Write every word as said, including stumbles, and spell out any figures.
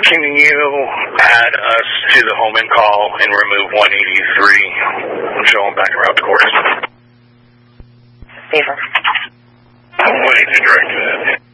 Can you add us to the home and call and remove one eighty-three? I'm showing back around the course. Beaver. I'm waiting to direct that.